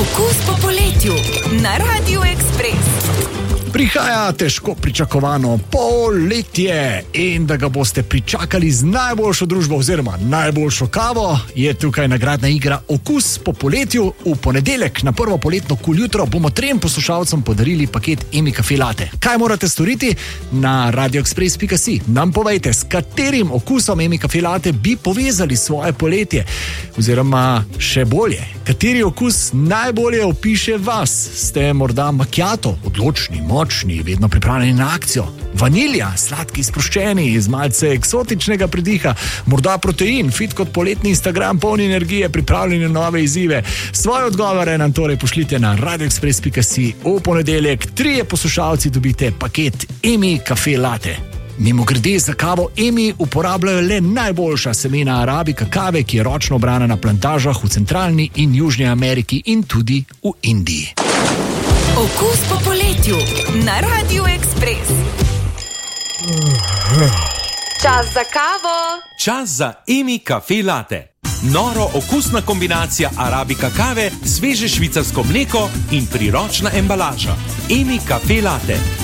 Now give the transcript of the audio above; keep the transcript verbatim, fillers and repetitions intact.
Okus po poletju na Radio Express. Prihaja težko pričakovano poletje in da ga boste pričakali z najboljšo družbo oziroma najboljšo kavo, je tukaj nagradna igra Okus po poletju. V ponedeljek na prvo poletno kul jutro bomo trem poslušalcem podarili paket Emi Café Latte. Kaj morate storiti? Na radio express pika si nam povejte, s katerim okusom Emi Café Latte bi povezali svoje poletje oziroma še bolje, kateri okus najbolje opiše vas. Ste morda macchiato, odločni, močni, vedno pripravljeni na akcijo, vanilja, sladki, sproščeni, iz malce eksotičnega pridiha, morda protein, fit kot poletni Instagram, polni energije, pripravljeni na nove izzive. Svoje odgovore nam torej pošljite na radio express pika si. V ponedeljek trije poslušalci dobite paket Emi Café Latte. Mimogrede, za kavo Emi uporabljajo le najboljša semena arabika kave, ki je ročno obrana na plantažah v centralni in južni Ameriki in tudi v Indiji. Okus po poletju na Radio Express. Čas za kavo. Čas za Emi Café Latte. Noro okusna kombinacija arabika kave, sveže švicarsko mleko in priročna embalaža. Emi Café Latte.